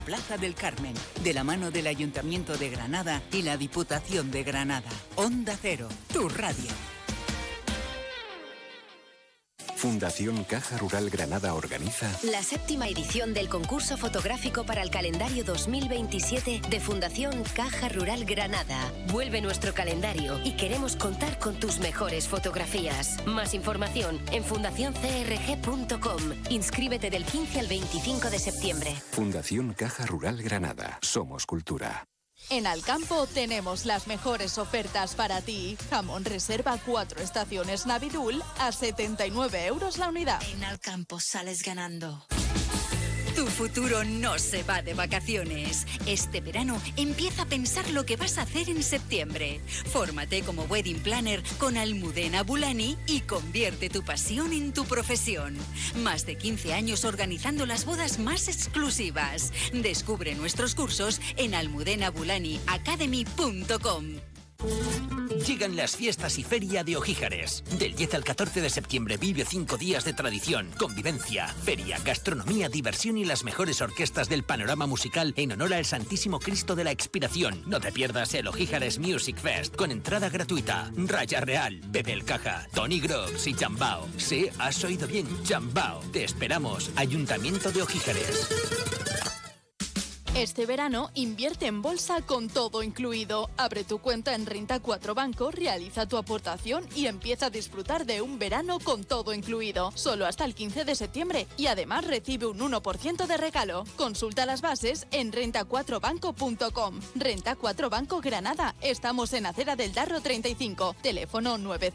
Plaza del Carmen, de la mano del Ayuntamiento de Granada y la Diputación de Granada. Onda Cero, tu radio. Fundación Caja Rural Granada organiza la 7ª edición del concurso fotográfico para el calendario 2027 de Fundación Caja Rural Granada. Vuelve nuestro calendario y queremos contar con tus mejores fotografías. Más información en fundacioncrg.com. Inscríbete del 15 al 25 de septiembre. Fundación Caja Rural Granada. Somos cultura. En Alcampo tenemos las mejores ofertas para ti. Jamón reserva 4 estaciones Navidul a 79 € la unidad. En Alcampo sales ganando. Tu futuro no se va de vacaciones. Este verano empieza a pensar lo que vas a hacer en septiembre. Fórmate como wedding planner con Almudena Bulani y convierte tu pasión en tu profesión. Más de 15 años organizando las bodas más exclusivas. Descubre nuestros cursos en almudenabulaniacademy.com. Llegan las fiestas y feria de Ojíjares. Del 10 al 14 de septiembre vive 5 días de tradición, convivencia, feria, gastronomía, diversión y las mejores orquestas del panorama musical en honor al Santísimo Cristo de la Expiración. No te pierdas el Ojíjares Music Fest con entrada gratuita. Raya Real, Bebel Caja, Tony Grogs y Chambao. Sí, has oído bien, Chambao. Te esperamos. Ayuntamiento de Ojíjares. Este verano invierte en bolsa con todo incluido. Abre tu cuenta en Renta 4 Banco, realiza tu aportación y empieza a disfrutar de un verano con todo incluido. Solo hasta el 15 de septiembre y además recibe un 1% de regalo. Consulta las bases en renta4banco.com. Renta 4 Banco Granada. Estamos en Acera del Darro 35. Teléfono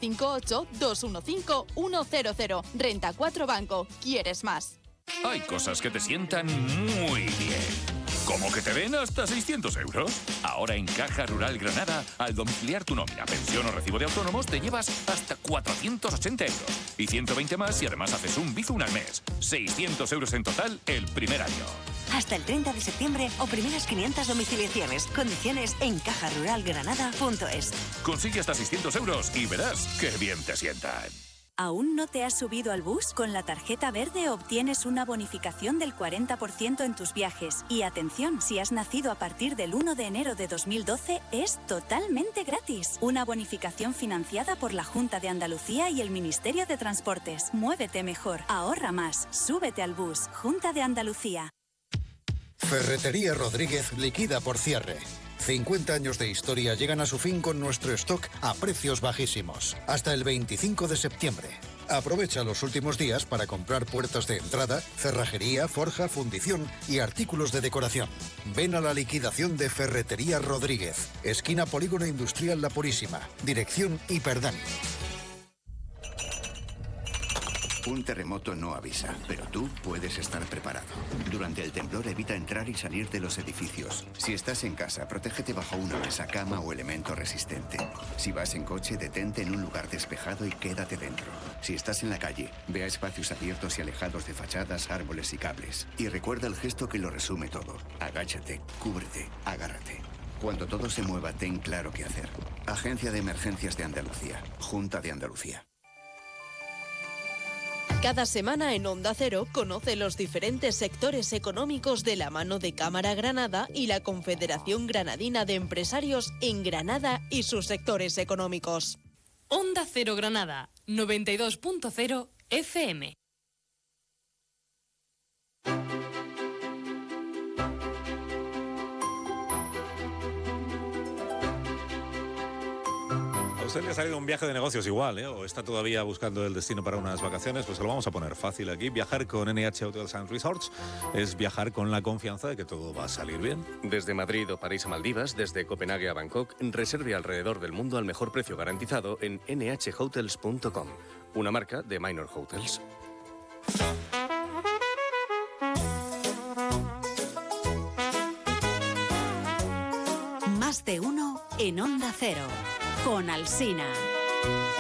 958-215-100. Renta 4 Banco. ¿Quieres más? Hay cosas que te sientan muy bien. ¿Cómo que te den hasta 600 €? Ahora en Caja Rural Granada, al domiciliar tu nómina, pensión o recibo de autónomos, te llevas hasta 480 € y 120 más si además haces un Bizum al mes. 600 € en total el primer año. Hasta el 30 de septiembre o primeras 500 domiciliaciones. Condiciones en cajaruralgranada.es. Consigue hasta 600 € y verás qué bien te sientan. ¿Aún no te has subido al bus? Con la tarjeta verde obtienes una bonificación del 40% en tus viajes. Y atención, si has nacido a partir del 1 de enero de 2012, es totalmente gratis. Una bonificación financiada por la Junta de Andalucía y el Ministerio de Transportes. Muévete mejor, ahorra más, súbete al bus. Junta de Andalucía. Ferretería Rodríguez liquida por cierre. 50 años de historia llegan a su fin con nuestro stock a precios bajísimos. Hasta el 25 de septiembre. Aprovecha los últimos días para comprar puertas de entrada, cerrajería, forja, fundición y artículos de decoración. Ven a la liquidación de Ferretería Rodríguez. Esquina Polígono Industrial La Purísima. Dirección Hiperdán. Un terremoto no avisa, pero tú puedes estar preparado. Durante el temblor evita entrar y salir de los edificios. Si estás en casa, protégete bajo una mesa, cama o elemento resistente. Si vas en coche, detente en un lugar despejado y quédate dentro. Si estás en la calle, ve a espacios abiertos y alejados de fachadas, árboles y cables. Y recuerda el gesto que lo resume todo. Agáchate, cúbrete, agárrate. Cuando todo se mueva, ten claro qué hacer. Agencia de Emergencias de Andalucía. Junta de Andalucía. Cada semana en Onda Cero conoce los diferentes sectores económicos de la mano de Cámara Granada y la Confederación Granadina de Empresarios en Granada y sus sectores económicos. Onda Cero Granada, 92.0 FM. ¿A usted le ha salido un viaje de negocios igual, o está todavía buscando el destino para unas vacaciones? Pues se lo vamos a poner fácil aquí. Viajar con NH Hotels and Resorts es viajar con la confianza de que todo va a salir bien. Desde Madrid o París a Maldivas, desde Copenhague a Bangkok, reserve alrededor del mundo al mejor precio garantizado en nhhotels.com, una marca de Minor Hotels. Más de uno en Onda Cero, con Alsina.